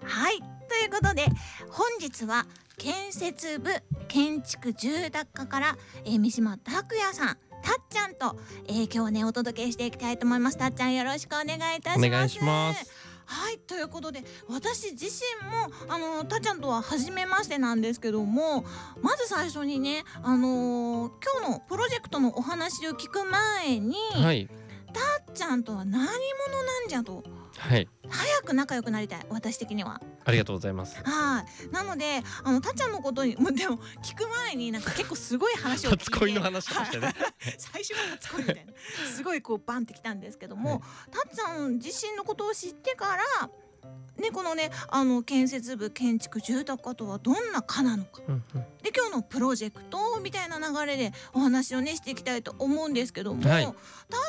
はい、ということで本日は建設部建築住宅課から、三島拓也さん、たっちゃんと、今日はねお届けしていきたいと思います。たっちゃんよろしくお願いいたします。 お願いします。 はい、ということで私自身もたっちゃんとは初めましてなんですけども、まず最初にね今日のプロジェクトのお話を聞く前に、 はい。 たっちゃんとは何者なんじゃとはい。 早く仲良くなりたい、私的には。 ありがとうございます。 はい、なのでたっちゃんのことにでも聞く前になんか結構すごい話を聞いて初恋の話としてね。 はい最初は初恋みたいなすごいこうバンってきたんですけども、 はいたっちゃん自身のことを知ってからね、このね建設部建築住宅課とはどんな課なのかうんうん。 で、今日のプロジェクトみたいな流れでお話をねしていきたいと思うんですけども、 はいたっ